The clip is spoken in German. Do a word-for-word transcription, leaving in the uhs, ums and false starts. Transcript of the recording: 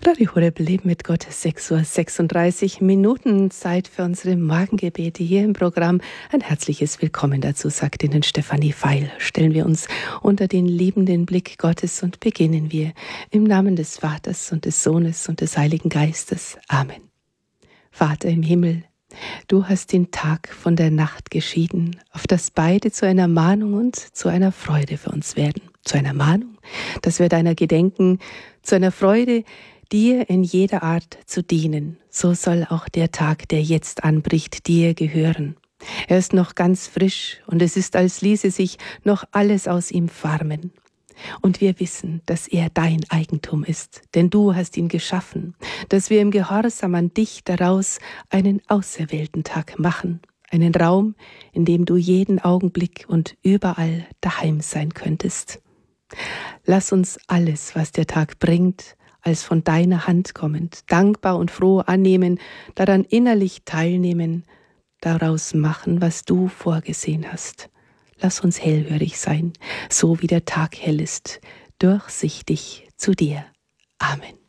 Radio Horeb Leben mit Gott, sechs Uhr sechsunddreißig Minuten, Zeit für unsere Morgengebete hier im Programm. Ein herzliches Willkommen dazu, sagt Ihnen Stefanie Feil. Stellen wir uns unter den liebenden Blick Gottes und beginnen wir im Namen des Vaters und des Sohnes und des Heiligen Geistes. Amen. Vater im Himmel, du hast den Tag von der Nacht geschieden, auf dass beide zu einer Mahnung und zu einer Freude für uns werden. Zu einer Mahnung, dass wir deiner gedenken, zu einer Freude, dir in jeder Art zu dienen. So soll auch der Tag, der jetzt anbricht, dir gehören. Er ist noch ganz frisch und es ist, als ließe sich noch alles aus ihm formen. Und wir wissen, dass er dein Eigentum ist, denn du hast ihn geschaffen, dass wir im Gehorsam an dich daraus einen auserwählten Tag machen, einen Raum, in dem du jeden Augenblick und überall daheim sein könntest. Lass uns alles, was der Tag bringt, als von deiner Hand kommend, dankbar und froh annehmen, daran innerlich teilnehmen, daraus machen, was du vorgesehen hast. Lass uns hellhörig sein, so wie der Tag hell ist, durchsichtig zu dir. Amen.